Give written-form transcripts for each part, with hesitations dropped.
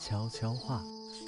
悄悄话。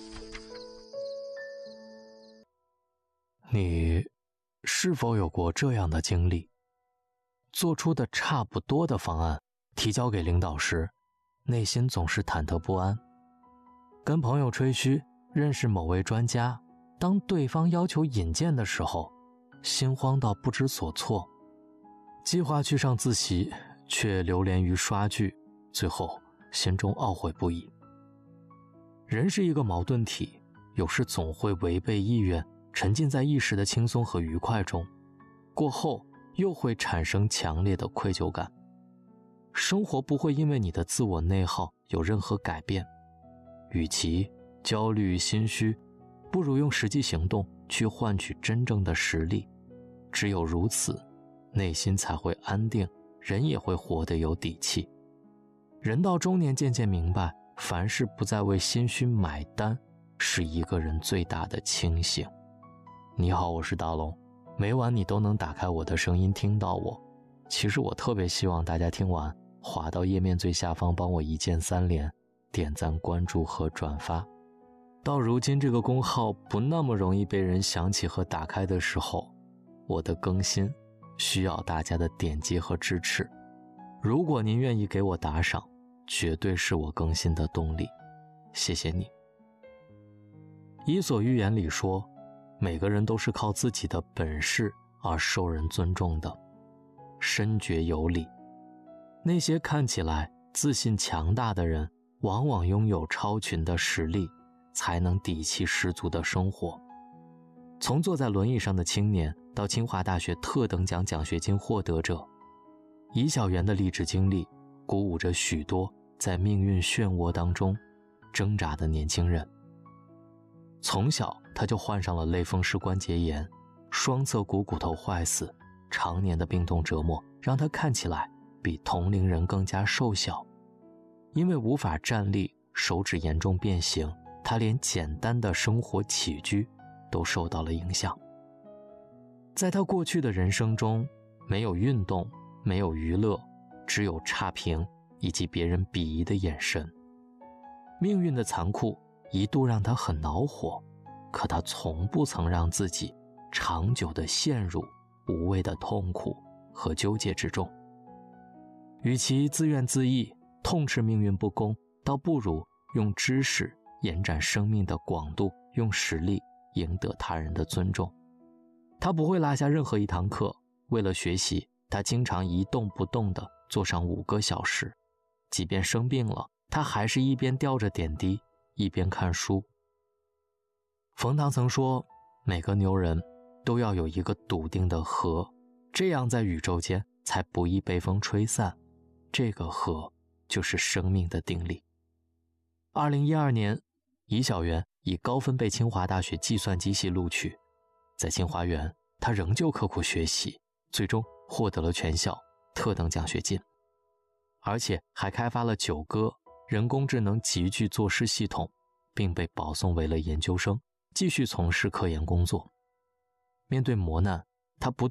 你是否有过这样的经历？做出的差不多的方案提交给领导时，内心总是忐忑不安。跟朋友吹嘘认识某位专家，当对方要求引荐的时候，心慌到不知所措。计划去上自习，却流连于刷剧，最后心中懊悔不已。人是一个矛盾体，有时总会违背意愿，沉浸在一时的轻松和愉快中，过后又会产生强烈的愧疚感。生活不会因为你的自我内耗有任何改变，与其焦虑心虚，不如用实际行动去换取真正的实力。只有如此，内心才会安定，人也会活得有底气。人到中年渐渐明白，凡事不再为心虚买单，是一个人最大的清醒。你好，我是大龙，每晚你都能打开我的声音听到我。其实我特别希望大家听完滑到页面最下方帮我一键3连，点赞关注和转发。到如今这个公号不那么容易被人想起和打开的时候，我的更新需要大家的点击和支持。如果您愿意给我打赏，绝对是我更新的动力，谢谢你。伊索寓言里说，每个人都是靠自己的本事而受人尊重的，深觉有理。那些看起来自信强大的人，往往拥有超群的实力，才能底气十足的生活。从坐在轮椅上的青年到清华大学特等奖奖学金获得者，尹小媛的励志经历鼓舞着许多在命运漩涡当中挣扎的年轻人。从小他就患上了类风湿关节炎，双侧股骨头坏死，常年的病痛折磨让他看起来比同龄人更加瘦小。因为无法站立，手指严重变形，他连简单的生活起居都受到了影响。在他过去的人生中，没有运动，没有娱乐，只有差评以及别人鄙夷的眼神。命运的残酷一度让他很恼火，可他从不曾让自己长久地陷入无谓的痛苦和纠结之中。与其自怨自艾，痛斥命运不公，倒不如用知识延展生命的广度，用实力赢得他人的尊重。他不会落下任何一堂课，为了学习，他经常一动不动地坐上5个小时，即便生病了，他还是一边吊着点滴，一边看书。冯唐曾说，每个牛人都要有一个笃定的核，这样在宇宙间才不易被风吹散。这个核就是生命的定力。2012年，尹小媛以高分被清华大学计算机系录取。在清华园，他仍旧刻苦学习，最终获得了全校特等奖学金，而且还开发了9个人工智能集聚作诗系统，并被保送为了研究生，继续从事科研工作。面对磨难，他不